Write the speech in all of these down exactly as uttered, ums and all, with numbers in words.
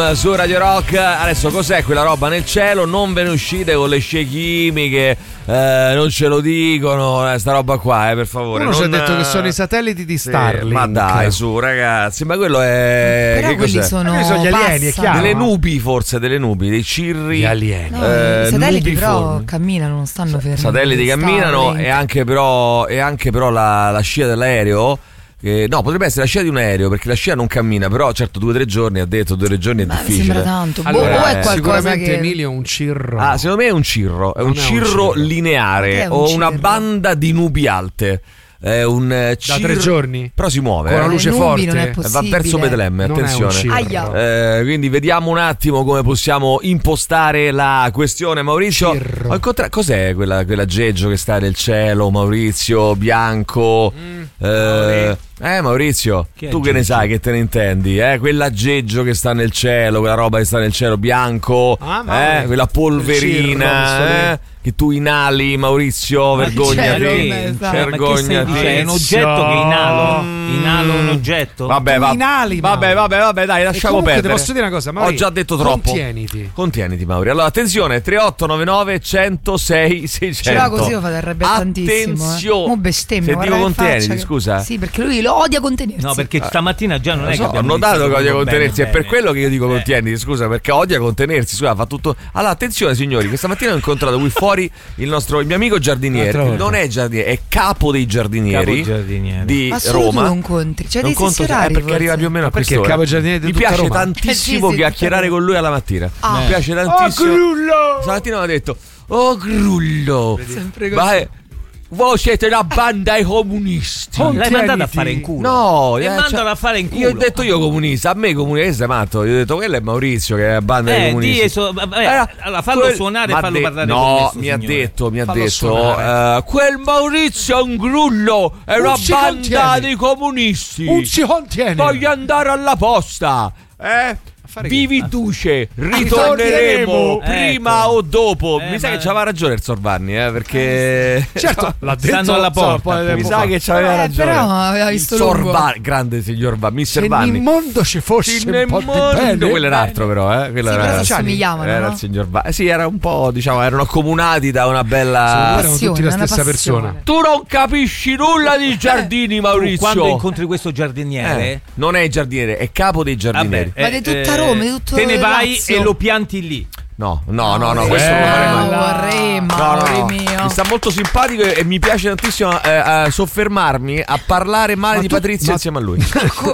Su Radio Rock. Adesso cos'è quella roba nel cielo? Non ve ne uscite con le scie chimiche, eh, non ce lo dicono, eh, sta roba qua, eh, per favore. Uno non... ci ha detto che sono i satelliti di Starlink. Sì, ma dai, su ragazzi, ma quello è... Però che quelli cos'è? sono, Quelli sono gli alieni, è chiaro. Delle nubi, forse, delle nubi, dei cirri. Gli alieni. No, eh, i satelliti però nubiformi. camminano, non stanno fermi. I satelliti camminano Starlink. e anche però, e anche però la, la scia dell'aereo. Eh, no, potrebbe essere la scia di un aereo, perché la scia non cammina, però certo due o tre giorni, ha detto due o tre giorni è Ma mi difficile. sembra tanto. Allora, boh, eh, è qualcosa sicuramente che... Emilio è un cirro. Ah, secondo me è un cirro, è Non un è un cirro cirro. lineare Che è un o una cirro? banda di nubi alte. È un eh, Da cirro... tre giorni? Però si muove, Con eh. la luce Le nubi forte. non è Va possibile. verso Betlemme, Non è un attenzione. cirro. Aia. Eh, quindi vediamo un attimo come possiamo impostare la questione. Maurizio, Cirro. ho incontra- cos'è quella, quella aggeggio che sta nel cielo? Maurizio, bianco. Mm. Eh, eh, Maurizio, Che tu che ne aggeggio? sai, che te ne intendi? Eh? Quell'aggeggio che sta nel cielo, quella roba che sta nel cielo bianco, Ah, ma- eh? Quella Cirro, polverina, questo eh? Che tu inali, Maurizio, Ma vergognati. cielo, che- me, sa. cioè, ma che stai Vergognati. dicendo? È un oggetto che inalo? Inalo un oggetto? Vabbè, va- Inali, vabbè, Mauro. vabbè, vabbè, dai, E lasciamo comunque perdere. ti posso dire una cosa, Mauri, Ho già detto troppo. Contieniti. Contieniti, Mauri. Allora, attenzione, tre otto nove nove uno zero sei sei Ce zero l'ha zero. così lo fate arrabbiare tantissimo. Attenzione. Eh. Mo bestemmia, Se guarda dico che contieniti, faccia che- scusa. Sì, perché lui lo odia contenersi. No, perché stamattina già non Lo è so, che ho abbiamo notato che iniziato odia proprio contenersi, bene, è per bene. quello che io dico Eh. contieniti, scusa, perché odia contenersi, scusa, fa tutto. Allora, attenzione signori, questa mattina ho incontrato qui fuori il nostro il mio amico giardiniere, Un'altra volta. non è giardiniere, è capo dei giardinieri Capo giardiniere. di Ma solo Roma. tu lo incontri, cioè Non dei conto, stessi eh, orari, perché forse. arriva più o meno a Perché quest'ora. il capo giardiniere di Mi tutta piace Roma. tantissimo Eh sì, sì, chiacchierare tutta con lui alla mattina. Ah. Mi piace Oh, tantissimo. Grullo! Stamattina mi ha detto: "Oh Grullo, Sempre così. ma è- voi siete una banda ai comunisti." Oh, L'hai Contieniti. mandata a fare in culo. No, E eh, mandalo cioè, a fare in culo. Io ho detto io comunista, a me comunista, che sei matto? Io ho detto quello è Maurizio che è la banda dei Eh, comunisti. di eso, vabbè, Eh, allora fallo quel- suonare e m'ha fallo de- parlare no, con questo mi ha signore. detto, mi ha Fallo detto suonare. eh, quel Maurizio è un grullo, è Non una si banda contiene. di comunisti. Non si contiene. Voglio andare alla posta. Eh? fare Vivi che? duce, Ritorneremo. ritorneremo prima Ecco. o dopo. Eh, Mi sa ma- che c'aveva ragione il Sorvanni, eh, perché Certo, l'ha detto. Stanno alla porta, so, poi- mi tempo sa fa. che c'aveva Eh, ragione. però aveva Il visto lungo. Sorvanni, grande signor Vanni, mister Se Vanni. nel mondo ci fosse Sì, un nel po' di mondo. bene. Quello era altro però, eh. Quello Sì, era, però si assomigliavano, era no? il signor Vanni. Eh, sì, era un po', diciamo, erano accomunati da una bella. Erano Passione, tutti la una stessa passione. persona. Tu non capisci nulla di giardini, Tu, Maurizio. quando incontri questo giardiniere, Eh, non è il giardiniere, è capo dei giardinieri. vabbè, Ma di tutta Roma, di tutto te ne il vai Lazio. e lo pianti lì. No, no, no, no, Eh, questo non lo farei mai. no, vorrei, No, no, Mauri no. mio. Mi sta molto simpatico e, e mi piace tantissimo eh, eh, soffermarmi a parlare male Ma di tu- Patrizia ma- insieme a lui.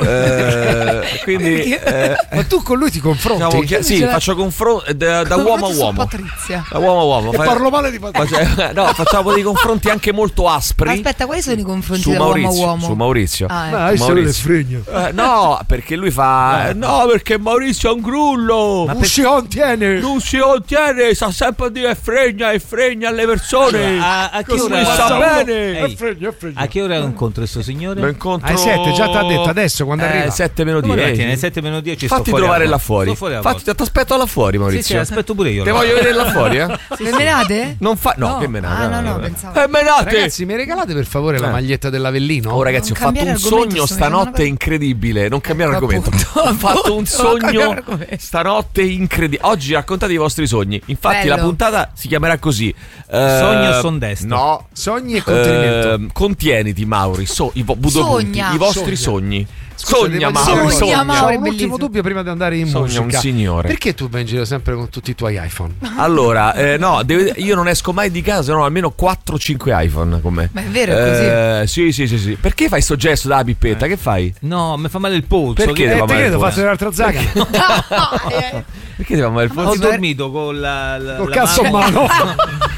eh, quindi eh, Ma tu con lui ti confronti? diciamo che- sì, Ce l'ha- faccio confronto da, da uomo a Confronti su uomo. Patrizia. Da uomo a uomo. E Fa- parlo male di Patrizia. faccia- no, facciamo dei confronti anche molto aspri. Aspetta, quali sono i confronti su da uomo a Maurizio, uomo? su Maurizio. Ah, ecco. Ma adesso lui le Maurizio. sfregno. Eh, no, perché lui fa. eh, No, perché Maurizio è un grullo. Non si contiene. Non si contiene, sa sempre a dire fregna e fregna alle persone. A, a che Così ora sta bene. Ehi, fregno, è fregno. a che ora incontro questo signore? Lo incontro Alle sette, già t'ha detto adesso quando eh, arriva. sette meno Come dieci. tiene? sette meno dieci sto Fatti fuori trovare alla là porta. fuori. Sto fuori alla Fatti, porta. ti aspetto là fuori, Sì, sì, Maurizio. aspetto pure io. Te là. voglio vedere là fuori, eh? Le menate? Non fa. No, No. che menate. Ah, no, no, eh. pensavo. Eh, menate. Ragazzi, mi regalate per favore la Eh. maglietta dell'Avellino? Oh ragazzi, ho Non fatto un cambiare argomento, sogno sto facendo stanotte una- incredibile. Non cambiare Ecco, argomento. appunto, Ho fatto un appunto, non cambiare sogno argomento. stanotte incredibile. Oggi raccontate i vostri sogni. Infatti Bello. la puntata si chiamerà così. Eh, Sogno o son destro? No. Sogni e contenimento. Eh, contieniti, Mauri. So, i, vo- due punti, Sogna. i vostri Sogna. sogni. Scusa, Sogna, devo dire Mauri. una Sogna, cosa. Mauri, C'ho un bellissimo. ultimo dubbio prima di andare in Sogna musica. un signore. Perché tu vai in giro sempre con tutti i tuoi iPhone? Allora, eh, no, devo- io non esco mai di casa, no, almeno quattro cinque iPhone con me. Ma è vero, è Eh, sì, sì, sì, sì. Perché fai sto gesto da pippetta? Che fai? No, mi fa male il polso. Perché che- ti Eh, fa te male il credo, polso? fatto un'altra zaga. Eh, Perché ti fa male il polso? Ho Vabbè. dormito con la, la, Col la cazzo in mano- mano.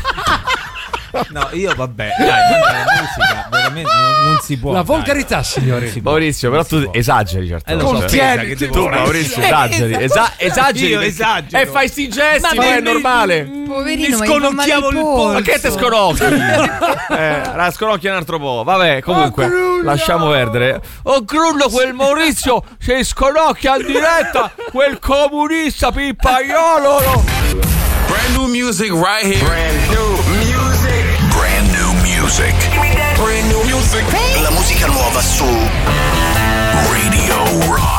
No, io vabbè, dai, ma la musica veramente non, non si può. La dai. volgarità, signori. Non si può. Maurizio, però Non si tu può. esageri certe Eh, lo volte. so, Contieni, pensa che tu, devo Tu, fare. Maurizio, esageri. Esa- esageri. Io perché- esagero. E fai sti gesti, Ma ma è mi- normale. Poverino, Mi ma gli fa male sconocchiavo il polso. Ma che te sconocchi? eh, la sconocchia un altro po'. Vabbè, comunque, Oh, Grullo! lasciamo perdere. Oh, Grullo, quel Maurizio si sconocchia in diretta. Quel comunista pippaiolo. no? Brand new music right here. Brand new music. Brand new music. Brand new music. La musica nuova su Radio Rock.